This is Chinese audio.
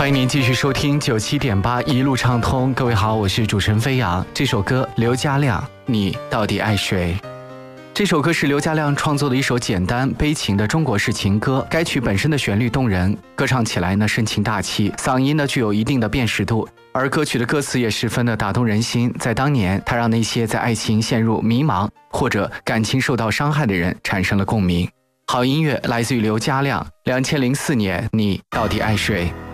欢迎您继续收听97.8一路畅通。各位好，我是主持人飞扬。这首歌刘嘉亮，你到底爱谁？这首歌是刘嘉亮创作的一首简单悲情的中国式情歌。该曲本身的旋律动人，歌唱起来呢深情大气，嗓音呢具有一定的辨识度，而歌曲的歌词也十分的打动人心。在当年，它让那些在爱情陷入迷茫或者感情受到伤害的人产生了共鸣。好音乐来自于刘嘉亮，2004年，你到底爱谁？